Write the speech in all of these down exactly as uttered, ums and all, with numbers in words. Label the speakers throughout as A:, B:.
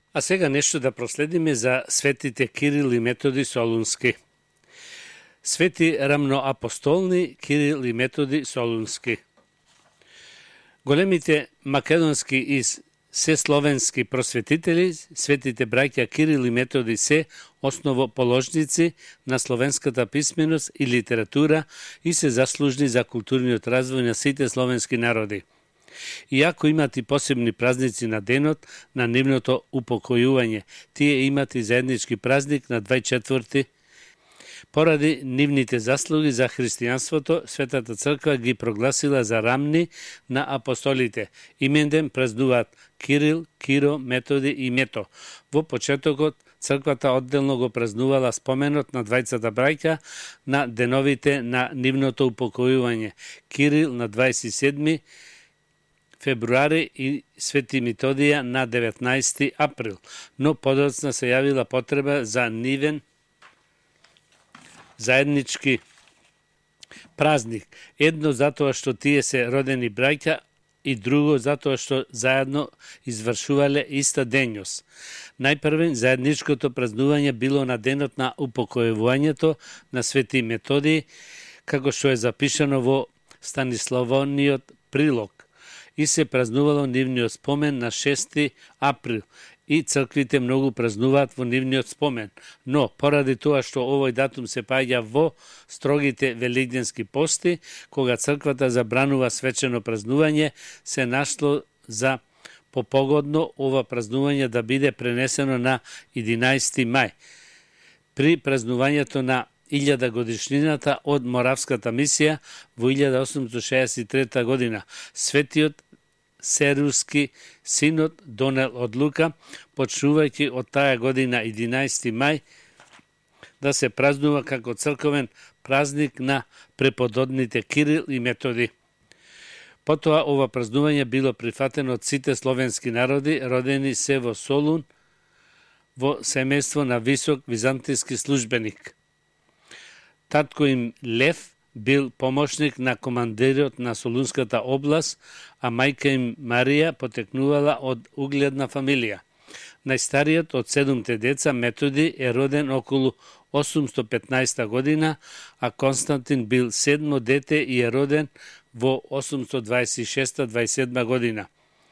A: А сега нешто да проследиме за светите Кирил и Методи Солунски. Свети рамноапостолни Кирил и Методи Солунски. Големите македонски и сесловенски просветители, светите браќа Кирил и Методи се основоположници на словенската писменост и литература и се заслужни за културниот развој на сите словенски народи. Иако имат и посебни празници на денот на нивното упокојување, тие имат и заеднички празник на дваесет и четврти. Поради нивните заслуги за христијанството, Светата црква ги прогласила за рамни на апостолите. Именден празнуваат Кирил, Киро, Методи и Мето. Во почетокот црквата одделно го празнувала споменот на двајцата браќа на деновите на нивното упокојување. Кирил на дваесет и седми февруари и Свети Методија на деветнаесети април, но подоцна се јавила потреба за нивен заеднички празник. Едно затоа што тие се родени браќа и друго затоа што заедно извршувале иста дењос. Најпрвен заедничкото празнување било на денот на упокојувањето на Свети Методиј, како што е запишано во Станиславониот прилог, и се празнувало нивниот спомен на шести април, и црквите многу празнуваат во нивниот спомен. Но, поради тоа што овој датум се паѓа во строгите велигденски пости, кога црквата забранува свечено празнување, се нашло за попогодно ова празнување да биде пренесено на единаесети мај. При празнувањето на илјада годишнината од Моравската мисија во илјада осумстотини шеесет и трета година, Светиот Серуски синод донел одлука, почнувајќи од таа година единаесети мај, да се празнува како црковен празник на преподобните Кирил и Методи. Потоа ова празнување било прифатено од сите словенски народи, родени се во Солун, во семејство на висок византиски службеник. Татко им Лев бил помошник на командирот на Солунската област, а мајка им Марија потекнувала од угледна фамилија. Најстариот од седумте деца, Методи, е роден околу осумстотини и петнаесета година, а Константин бил седмо дете и е роден во осумстотини дваесет и шеста до дваесет и седма година.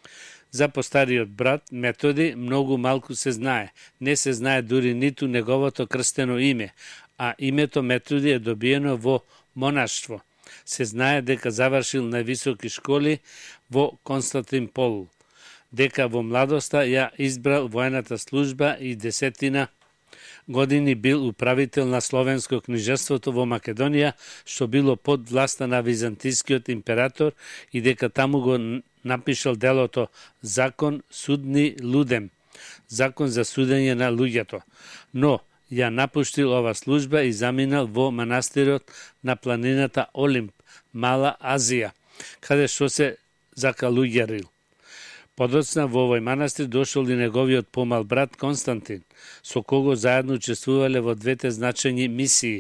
A: За постариот брат Методи многу малку се знае. Не се знае дури ниту неговото крстено име, а името Методи е добиено во монаштво. Се знае дека завршил највисоки школи во Константинопол, дека во младоста ја избрал воената служба и десетина години бил управител на словенско книжевството во Македонија, што било под власта на византискиот император, и дека таму го напишал делото Закон судни лудем, закон за судење на луѓето. Но ја напуштил ова служба и заминал во манастирот на планината Олимп, Мала Азија, каде што се закалуѓарил. Подоцна во овој манастир дошол и неговиот помал брат Константин, со кого заедно учествувале во двете значајни мисии,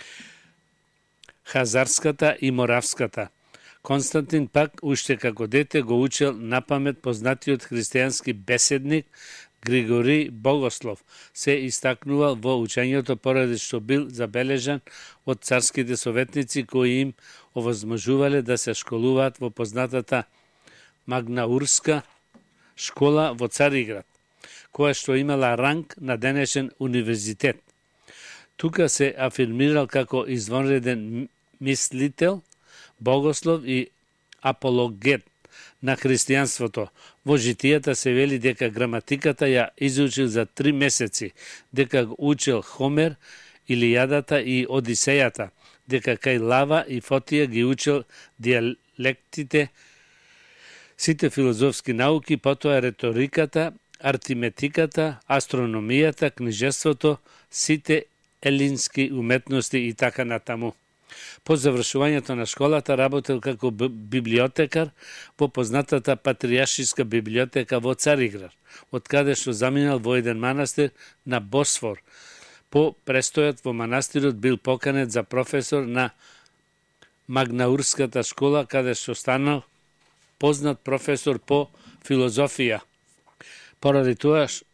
A: Хазарската и Моравската. Константин пак, уште како дете, го учел напамет познатиот христијански беседник Григори Богослов. Се истакнувал во учењето поради што бил забележан од царските советници кои им овозможувале да се школуваат во познатата Магнаурска школа во Цариград, која што имала ранг на денешен универзитет. Тука се афирмирал како извонреден мислител, богослов и апологет на христијанството. Во житијата се вели дека граматиката ја изучил за три месеци, дека го учил Хомер, Илијадата и Одисејата, дека кај Лава и Фотија ги учил диалектите, сите филозофски науки, потоа реториката, артиметиката, астрономијата, книжевството, сите елински уметности и така натаму. По завршувањето на школата работел како библиотекар во познатата Патријаршиска библиотека во Цариград, од каде што заминал во еден манастир на Босфор. По престојот во манастирот бил поканет за професор на Магнаурската школа, каде што станал познат професор по филозофија. Поради тоа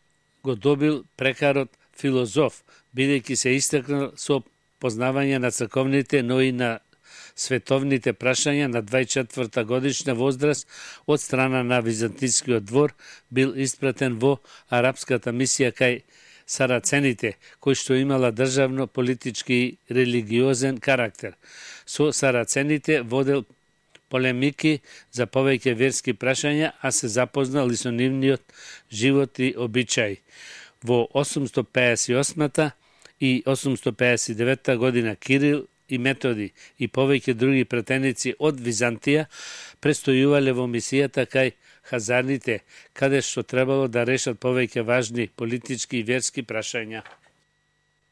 A: го добил прекарот филозоф, бидејќи се истакнал со познавање на црковните, но и на световните прашања. На дваесет и четврта годишна возраст од страна на византискиот двор бил испратен во арапската мисија кај сарацените, кој што имала државно, политички и религиозен карактер. Со сарацените водел полемики за повеќе верски прашања, а се запознал и со нивниот живот и обичаи. Во осумсто пеесет и осма и осумсто пеесет и девета година Кирил и Методи и повеќе други претеници од Византија престојувале во мисијата кај хазарните, каде што требало да решат повеќе важни политички и верски прашања.